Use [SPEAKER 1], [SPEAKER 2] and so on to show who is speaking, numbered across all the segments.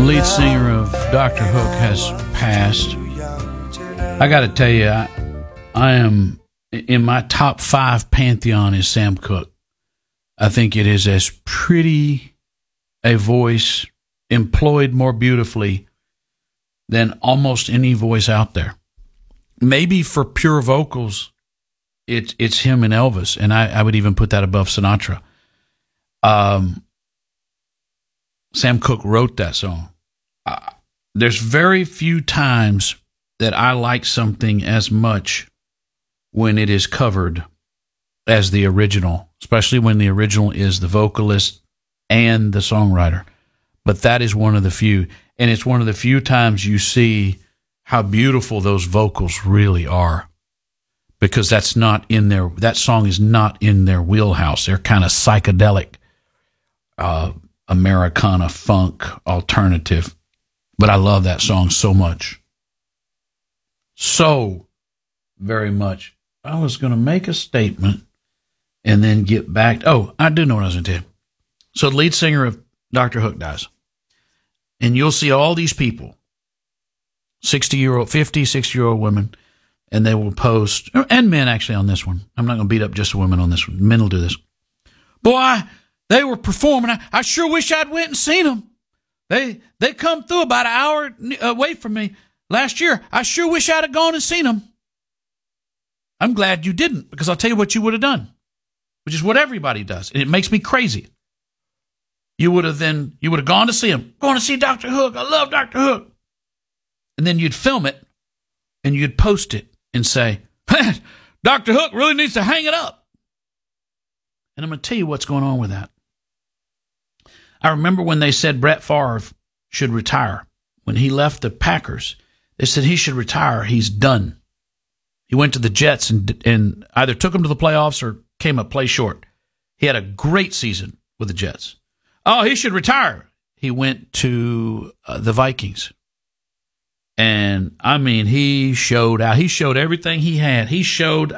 [SPEAKER 1] lead singer of Dr. Hook has passed. I got to tell you, I am in my top 5 pantheon is Sam Cooke. I think it is as pretty a voice employed more beautifully than almost any voice out there. Maybe for pure vocals, it's him and Elvis, and I would even put that above Sinatra. Sam Cooke wrote that song. There's very few times that I like something as much when it is covered as the original, especially when the original is the vocalist and the songwriter. But that is one of the few, and it's one of the few times you see how beautiful those vocals really are, because that's not in their, that song is not in their wheelhouse. They're kind of psychedelic, Americana funk alternative. But I love that song so much. So very much. I was going to make a statement and then get back. Oh, I do know what I was going to tell you. So the lead singer of Dr. Hook dies. And you'll see all these people, 60-year-old, 50, 60-year-old women, and they will post, and men actually on this one. I'm not going to beat up just women on this one. Men will do this. Boy, they were performing. I sure wish I'd went and seen them. They come through about an hour away from me last year. I sure wish I'd have gone and seen them. I'm glad you didn't, because I'll tell you what you would have done, which is what everybody does, and it makes me crazy. You would have gone to see him. Going to see Dr. Hook. I love Dr. Hook. And then you'd film it, and you'd post it and say, Dr. Hook really needs to hang it up. And I'm going to tell you what's going on with that. I remember when they said Brett Favre should retire. When he left the Packers, they said he should retire. He's done. He went to the Jets and either took them to the playoffs or came up play short. He had a great season with the Jets. Oh, he should retire. He went to the Vikings. And, I mean, he showed out. He showed everything he had. He showed,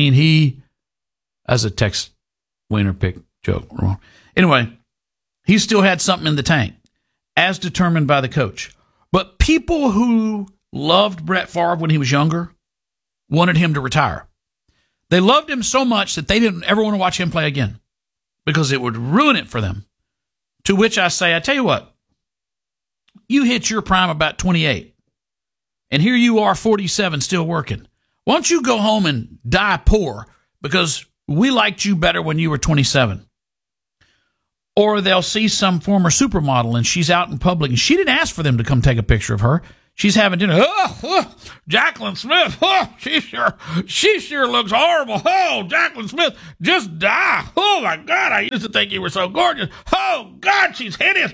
[SPEAKER 1] as a Tex Winter pick joke. Anyway, he still had something in the tank, as determined by the coach. But people who loved Brett Favre when he was younger wanted him to retire. They loved him so much that they didn't ever want to watch him play again because it would ruin it for them. To which I say, I tell you what, you hit your prime about 28, and here you are 47 still working. Why don't you go home and die poor because we liked you better when you were 27? Or they'll see some former supermodel and she's out in public and she didn't ask for them to come take a picture of her. She's having dinner. Jacqueline Smith. She sure looks horrible. Oh, Jacqueline Smith, just die. Oh, my God, I used to think you were so gorgeous. Oh, God, she's hideous.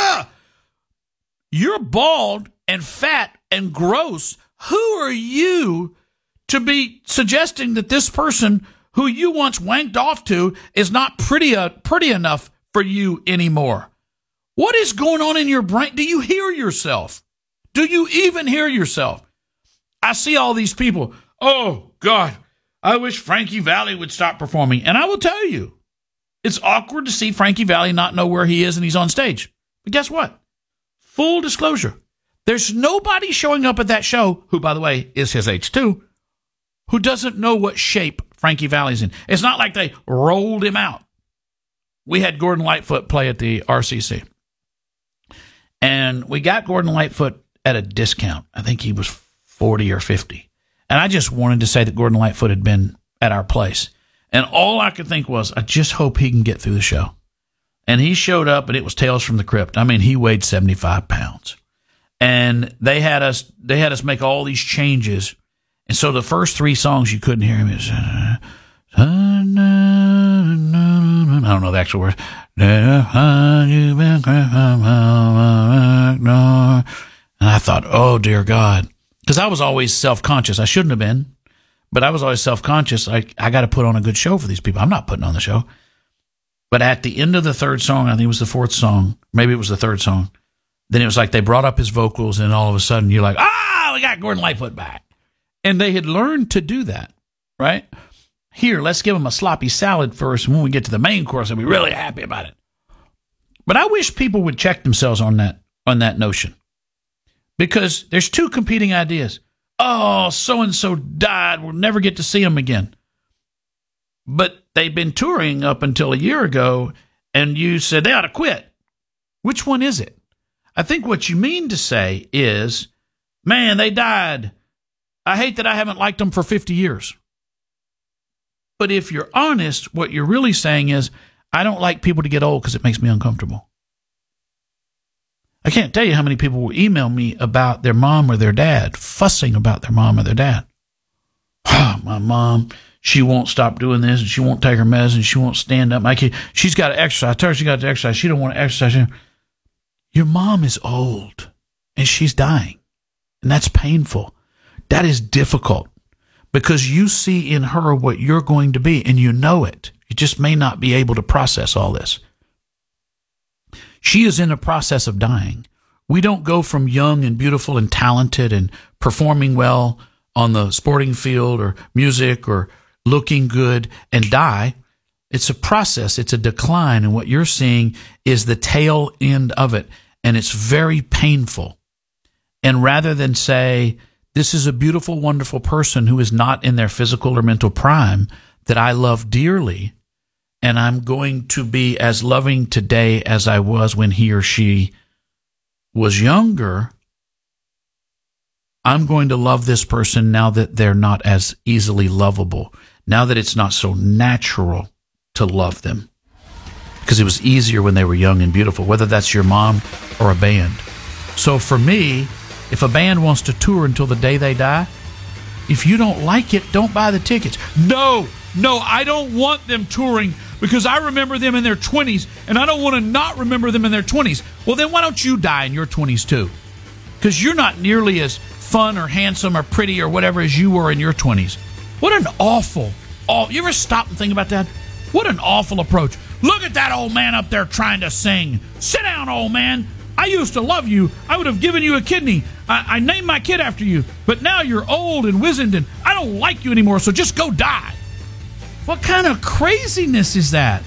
[SPEAKER 1] You're bald and fat and gross. Who are you to be suggesting that this person who you once wanked off to is not pretty enough for you anymore? What is going on in your brain? Do you hear yourself? Do you even hear yourself? I see all these people. Oh, God, I wish Frankie Valli would stop performing. And I will tell you, it's awkward to see Frankie Valli not know where he is and he's on stage. But guess what? Full disclosure. There's nobody showing up at that show, who, by the way, is his age too, who doesn't know what shape Frankie Valli's in. It's not like they rolled him out. We had Gordon Lightfoot play at the RCC. And we got Gordon Lightfoot at a discount. I think he was 40 or 50. And I just wanted to say that Gordon Lightfoot had been at our place. And all I could think was, I just hope he can get through the show. And he showed up, and it was Tales from the Crypt. I mean, he weighed 75 pounds. And they had us make all these changes. And so the first 3 songs you couldn't hear him. It was, I don't know the actual words. And I thought, oh, dear God. Because I was always self-conscious. I shouldn't have been, but I was always self-conscious. I got to put on a good show for these people. I'm not putting on the show. But at the end of the 3rd song, I think it was the 4th song, maybe it was the 3rd song, then it was like they brought up his vocals, and all of a sudden you're like, we got Gordon Lightfoot back. And they had learned to do that, right? Here, let's give them a sloppy salad first, and when we get to the main course, I'll be really happy about it. But I wish people would check themselves on that on that notion. Because there's two competing ideas. Oh, so-and-so died. We'll never get to see him again. But they've been touring up until a year ago, and you said they ought to quit. Which one is it? I think what you mean to say is, man, they died. I hate that I haven't liked them for 50 years. But if you're honest, what you're really saying is, I don't like people to get old because it makes me uncomfortable. I can't tell you how many people will email me about their mom or their dad, fussing about their mom or their dad. My mom, she won't stop doing this, and she won't take her medicine, she won't stand up. My kid, she's got to exercise. I tell her she got to exercise. She don't want to exercise. Your mom is old, and she's dying, and that's painful. That is difficult because you see in her what you're going to be, and you know it. You just may not be able to process all this. She is in a process of dying. We don't go from young and beautiful and talented and performing well on the sporting field or music or looking good and die. It's a process. It's a decline. And what you're seeing is the tail end of it. And it's very painful. And rather than say, this is a beautiful, wonderful person who is not in their physical or mental prime that I love dearly, and I'm going to be as loving today as I was when he or she was younger, I'm going to love this person now that they're not as easily lovable, now that it's not so natural to love them, because it was easier when they were young and beautiful, whether that's your mom or a band. So for me, if a band wants to tour until the day they die, if you don't like it, don't buy the tickets. No, I don't want them touring because I remember them in their 20s, and I don't want to not remember them in their 20s. Well, then why don't you die in your 20s too? Because you're not nearly as fun or handsome or pretty or whatever as you were in your 20s. What an awful, you ever stop and think about that? What an awful approach. Look at that old man up there trying to sing. Sit down, old man. I used to love you. I would have given you a kidney. I named my kid after you. But now you're old and wizened, and I don't like you anymore, so just go die. What kind of craziness is that?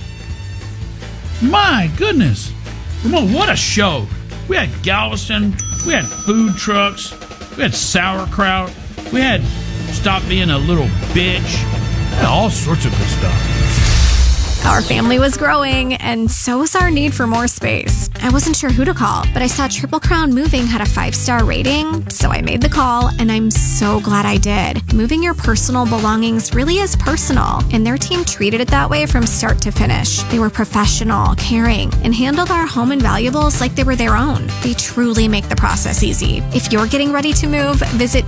[SPEAKER 1] My goodness. Well, what a show. We had Galveston. We had food trucks. We had sauerkraut. We had Stop Being a Little Bitch. We had all sorts of good stuff.
[SPEAKER 2] Our family was growing, and so was our need for more space. I wasn't sure who to call, but I saw Triple Crown Moving had a 5-star rating, so I made the call, and I'm so glad I did. Moving your personal belongings really is personal, and their team treated it that way from start to finish. They were professional, caring, and handled our home and valuables like they were their own. They truly make the process easy. If you're getting ready to move, visit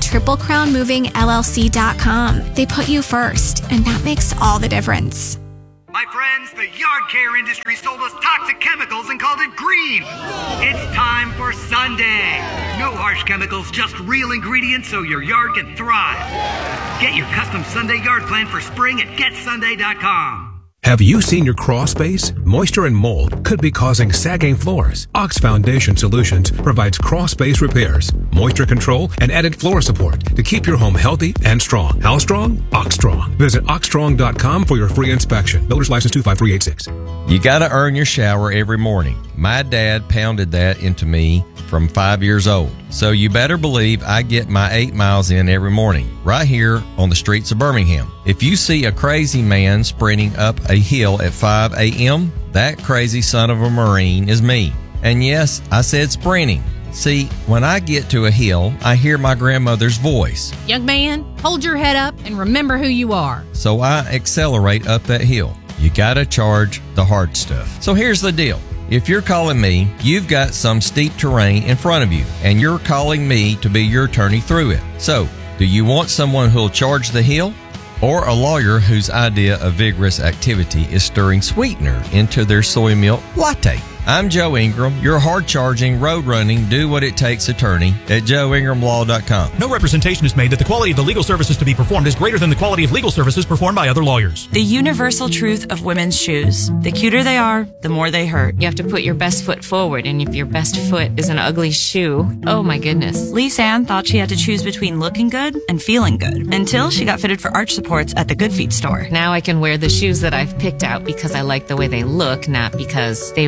[SPEAKER 2] TripleCrownMovingLLC.com. They put you first, and that makes all the difference.
[SPEAKER 3] My friends, the yard care industry sold us toxic chemicals and called it green. It's time for Sunday. No harsh chemicals, just real ingredients so your yard can thrive. Get your custom Sunday yard plan for spring at GetSunday.com.
[SPEAKER 4] Have you seen your crawl space? Moisture and mold could be causing sagging floors. Ox Foundation Solutions provides crawl space repairs, moisture control, and added floor support to keep your home healthy and strong. How strong? Ox Strong. Visit oxstrong.com for your free inspection. Builder's License 25386.
[SPEAKER 5] You gotta earn your shower every morning. My dad pounded that into me from 5 years old. So you better believe I get my 8 miles in every morning, right here on the streets of Birmingham. If you see a crazy man sprinting up a hill at 5 a.m., that crazy son of a Marine is me. And yes, I said sprinting. See, when I get to a hill, I hear my grandmother's voice.
[SPEAKER 6] Young man, hold your head up and remember who you are.
[SPEAKER 5] So I accelerate up that hill. You gotta charge the hard stuff. So here's the deal. If you're calling me, you've got some steep terrain in front of you, and you're calling me to be your attorney through it. So, do you want someone who'll charge the hill? Or a lawyer whose idea of vigorous activity is stirring sweetener into their soy milk latte? I'm Joe Ingram, your hard-charging, road-running, do-what-it-takes attorney at joeingramlaw.com.
[SPEAKER 7] No representation is made that the quality of the legal services to be performed is greater than the quality of legal services performed by other lawyers.
[SPEAKER 8] The universal truth of women's shoes. The cuter they are, the more they hurt.
[SPEAKER 9] You have to put your best foot forward, and if your best foot is an ugly shoe, oh my goodness.
[SPEAKER 8] Lisa Ann thought she had to choose between looking good and feeling good until she got fitted for arch supports at the Good Feet store.
[SPEAKER 9] Now I can wear the shoes that I've picked out because I like the way they look, not because they were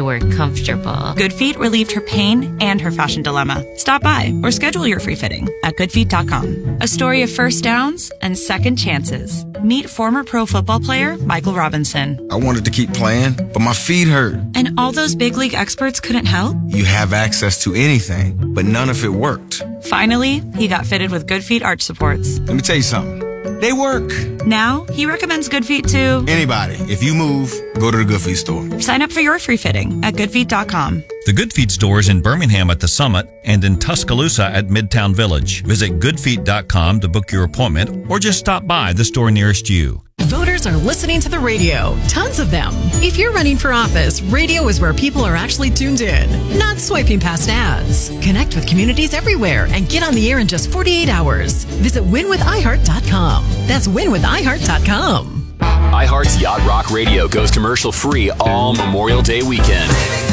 [SPEAKER 9] comfortable.
[SPEAKER 8] Good Feet relieved her pain and her fashion dilemma. Stop by or schedule your free fitting at goodfeet.com. A story of first downs and second chances. Meet former pro football player Michael Robinson.
[SPEAKER 10] I wanted to keep playing, but my feet hurt.
[SPEAKER 8] And all those big league experts couldn't help?
[SPEAKER 10] You have access to anything, but none of it worked.
[SPEAKER 8] Finally, he got fitted with Good Feet arch supports.
[SPEAKER 10] Let me tell you something. They work.
[SPEAKER 8] Now, he recommends Good Feet to
[SPEAKER 10] anybody. If you move, go to the Good Feet store.
[SPEAKER 8] Sign up for your free fitting at goodfeet.com.
[SPEAKER 11] The Good Feet store is in Birmingham at the Summit and in Tuscaloosa at Midtown Village. Visit goodfeet.com to book your appointment or just stop by the store nearest you.
[SPEAKER 12] Voters are listening to the radio. Tons of them. If you're running for office, radio is where people are actually tuned in, not swiping past ads. Connect with communities everywhere and get on the air in just 48 hours. Visit winwithiheart.com. That's winwithiheart.com.
[SPEAKER 13] iHeart's Yacht Rock Radio goes commercial free all Memorial Day weekend.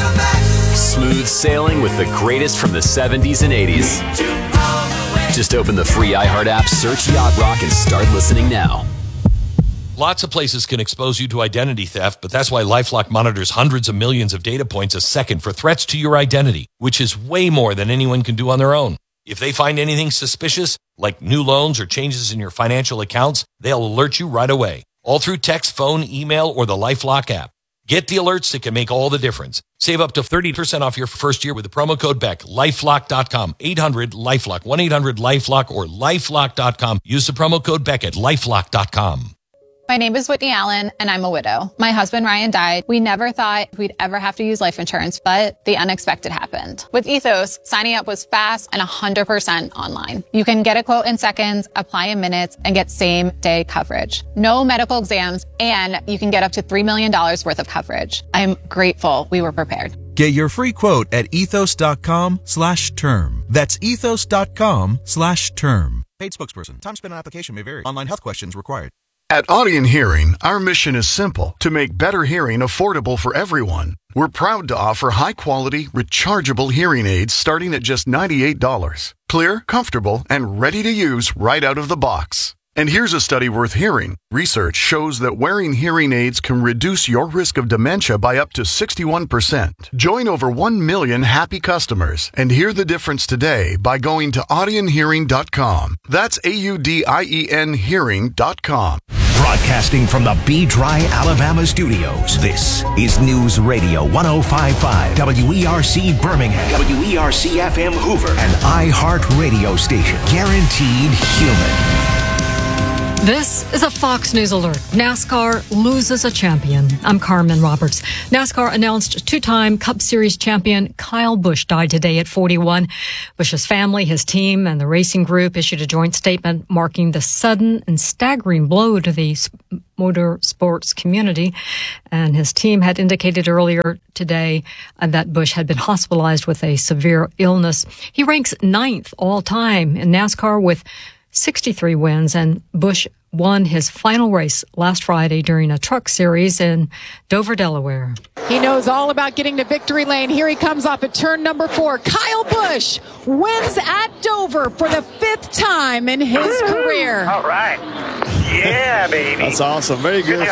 [SPEAKER 13] Smooth sailing with the greatest from the 70s and 80s. Just open the free iHeart app, search Yacht Rock, and start listening now.
[SPEAKER 14] Lots of places can expose you to identity theft, but that's why LifeLock monitors hundreds of millions of data points a second for threats to your identity, which is way more than anyone can do on their own. If they find anything suspicious, like new loans or changes in your financial accounts, they'll alert you right away, all through text, phone, email, or the LifeLock app. Get the alerts that can make all the difference. Save up to 30% off your first year with the promo code BECK. LifeLock.com, 800-LifeLock, 1-800-LifeLock, or LifeLock.com. Use the promo code BECK at LifeLock.com.
[SPEAKER 15] My name is Whitney Allen, and I'm a widow. My husband, Ryan, died. We never thought we'd ever have to use life insurance, but the unexpected happened. With Ethos, signing up was fast and 100% online. You can get a quote in seconds, apply in minutes, and get same-day coverage. No medical exams, and you can get up to $3 million worth of coverage. I'm grateful we were prepared.
[SPEAKER 16] Get your free quote at ethos.com/term. That's ethos.com/term. Paid spokesperson. Time spent on application may vary. Online health questions required.
[SPEAKER 17] At Audien Hearing, our mission is simple: to make better hearing affordable for everyone. We're proud to offer high-quality, rechargeable hearing aids starting at just $98. Clear, comfortable, and ready to use right out of the box. And here's a study worth hearing. Research shows that wearing hearing aids can reduce your risk of dementia by up to 61%. Join over 1 million happy customers and hear the difference today by going to audienhearing.com. That's AUDIEN hearing.com.
[SPEAKER 18] Broadcasting from the B-Dry, Alabama studios, this is News Radio 105.5, WERC Birmingham, WERC FM Hoover, and iHeart Radio station. Guaranteed human.
[SPEAKER 19] This is a Fox News alert. NASCAR loses a champion. I'm Carmen Roberts. NASCAR announced two-time Cup Series champion Kyle Busch died today at 41. Busch's family, his team, and the racing group issued a joint statement marking the sudden and staggering blow to the motorsports community. And his team had indicated earlier today that Busch had been hospitalized with a severe illness. He ranks 9th all-time in NASCAR with 63 wins, and Busch won his final race last Friday during a truck series in Dover, Delaware.
[SPEAKER 20] He knows all about getting to victory lane. Here he comes off at turn number 4. Kyle Busch wins at Dover for the 5th time in his career.
[SPEAKER 21] All right. Yeah, baby.
[SPEAKER 22] That's awesome. Very good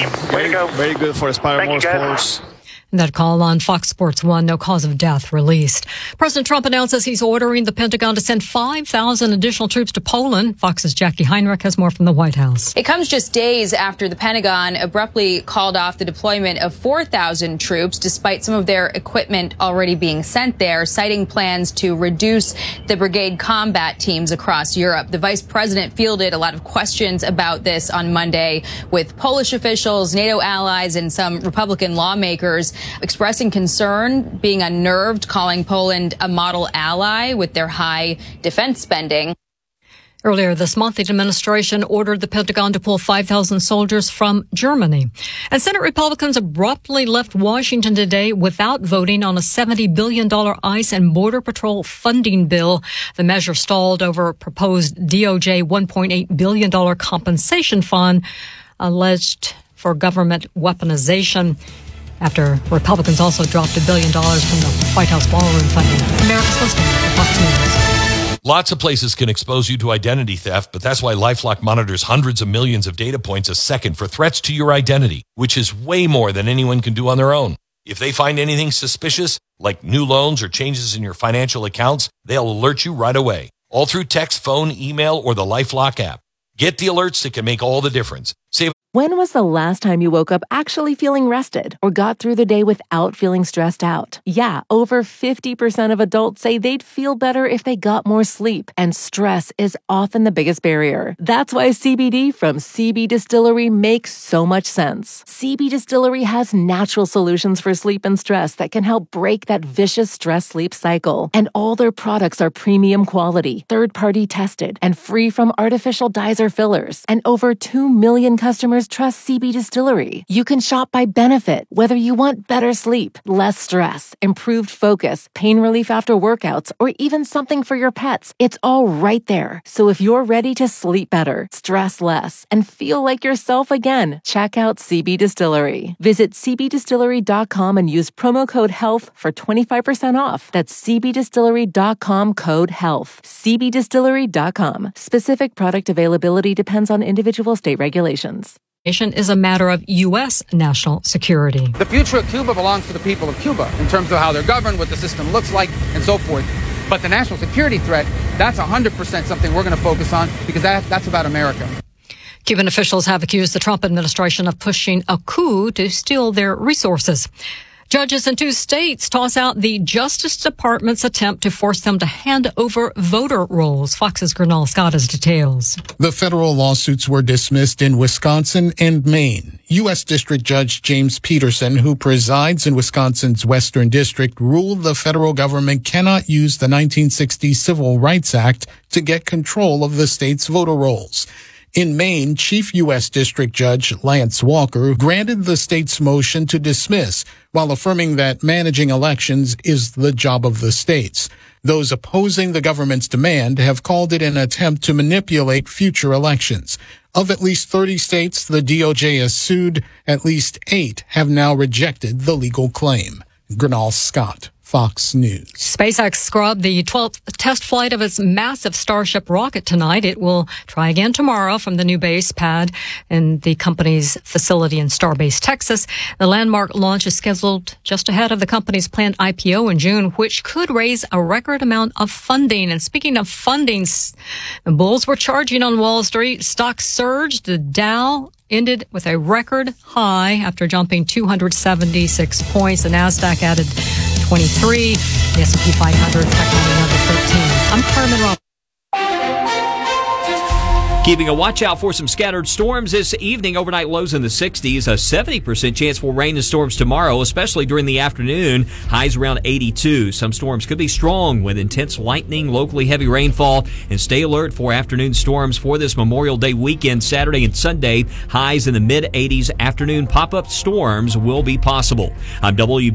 [SPEAKER 22] very good for Aspire Motorsports.
[SPEAKER 19] That call on Fox Sports 1, no cause of death released. President Trump announces he's ordering the Pentagon to send 5,000 additional troops to Poland. Fox's Jackie Heinrich has more from the White House.
[SPEAKER 23] It comes just days after the Pentagon abruptly called off the deployment of 4,000 troops, despite some of their equipment already being sent there, citing plans to reduce the brigade combat teams across Europe. The vice president fielded a lot of questions about this on Monday, with Polish officials, NATO allies, and some Republican lawmakers expressing concern, being unnerved, calling Poland a model ally with their high defense spending.
[SPEAKER 19] Earlier this month, the administration ordered the Pentagon to pull 5,000 soldiers from Germany. And Senate Republicans abruptly left Washington today without voting on a $70 billion ICE and Border Patrol funding bill. The measure stalled over a proposed DOJ $1.8 billion compensation fund alleged for government weaponization, after Republicans also dropped $1 billion from the White House ballroom funding. America's listening to Fox News.
[SPEAKER 14] Lots of places can expose you to identity theft, but that's why LifeLock monitors hundreds of millions of data points a second for threats to your identity, which is way more than anyone can do on their own. If they find anything suspicious, like new loans or changes in your financial accounts, they'll alert you right away. All through text, phone, email, or the LifeLock app. Get the alerts that can make all the difference. Save.
[SPEAKER 1] When was the last time you woke up actually feeling rested or got through the day without feeling stressed out? Yeah, over 50% of adults say they'd feel better if they got more sleep, and stress is often the biggest barrier. That's why CBD from CB Distillery makes so much sense. CB Distillery has natural solutions for sleep and stress that can help break that vicious stress-sleep cycle. And all their products are premium quality, third-party tested, and free from artificial dyes or fillers. And over 2 million customers trust CB Distillery. You can shop by benefit, whether you want better sleep, less stress, improved focus, pain relief after workouts, or even something for your pets. It's all right there. So if you're ready to sleep better, stress less, and feel like yourself again, check out CB Distillery. Visit cbdistillery.com and use promo code HEALTH for 25% off. That's cbdistillery.com code HEALTH. cbdistillery.com. Specific product availability depends on individual state regulations.
[SPEAKER 19] Is a matter of U.S. national security.
[SPEAKER 2] The future of Cuba belongs to the people of Cuba in terms of how they're governed, what the system looks like, and so forth. But the national security threat, that's 100% something we're going to focus on because that's about America.
[SPEAKER 19] Cuban officials have accused the Trump administration of pushing a coup to steal their resources. Judges in 2 states toss out the Justice Department's attempt to force them to hand over voter rolls. Fox's Gernal Scott has details.
[SPEAKER 3] The federal lawsuits were dismissed in Wisconsin and Maine. U.S. District Judge James Peterson, who presides in Wisconsin's Western District, ruled the federal government cannot use the 1960 Civil Rights Act to get control of the state's voter rolls. In Maine, Chief U.S. District Judge Lance Walker granted the state's motion to dismiss, while affirming that managing elections is the job of the states. Those opposing the government's demand have called it an attempt to manipulate future elections. Of at least 30 states the DOJ has sued, at least 8 have now rejected the legal claim. Gernal Scott, Fox News.
[SPEAKER 19] SpaceX scrubbed the 12th test flight of its massive Starship rocket tonight. It will try again tomorrow from the new base pad in the company's facility in Starbase, Texas. The landmark launch is scheduled just ahead of the company's planned IPO in June, which could raise a record amount of funding. And speaking of funding, the bulls were charging on Wall Street. Stocks surged. The Dow ended with a record high after jumping 276 points. The Nasdaq added 23. The S&P 500 technically another 13. I'm Carmen Robb.
[SPEAKER 24] Keeping a watch out for some scattered storms this evening. Overnight lows in the 60s. A 70% chance for rain and storms tomorrow, especially during the afternoon. Highs around 82. Some storms could be strong with intense lightning, locally heavy rainfall. And stay alert for afternoon storms for this Memorial Day weekend, Saturday and Sunday. Highs in the mid-80s. Afternoon pop-up storms will be possible. I'm